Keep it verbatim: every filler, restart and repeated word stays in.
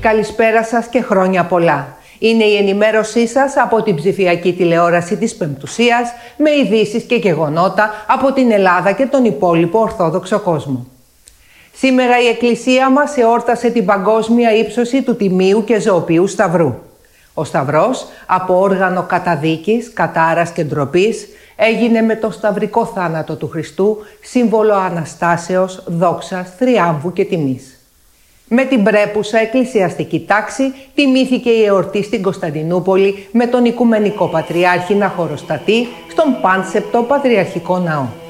Καλησπέρα σας και χρόνια πολλά. Είναι η ενημέρωσή σας από την ψηφιακή τηλεόραση της Πεμπτουσίας με ειδήσεις και γεγονότα από την Ελλάδα και τον υπόλοιπο Ορθόδοξο κόσμο. Σήμερα η Εκκλησία μας εόρτασε την παγκόσμια ύψωση του Τιμίου και Ζωοποιού Σταυρού. Ο Σταυρός, από όργανο καταδίκης, κατάρας και ντροπής, έγινε με το σταυρικό θάνατο του Χριστού, σύμβολο Αναστάσεως, δόξας, θριάμβου και τιμής. Με την πρέπουσα εκκλησιαστική τάξη τιμήθηκε η εορτή στην Κωνσταντινούπολη με τον Οικουμενικό Πατριάρχη να χωροστατεί στον πάνσεπτο Πατριαρχικό Ναό.